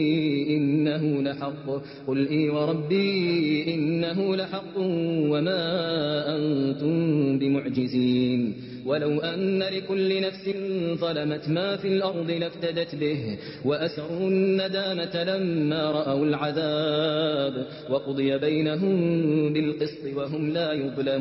إنه لحق قل إي وربي إنه لحق وما أنتم بمعجزين ولو أن لكل نفس ظلمت ما في الأرض لافتدت به وأسروا الندامة لما رأوا العذاب وقضي بينهم بالقسط وهم لا يظلمون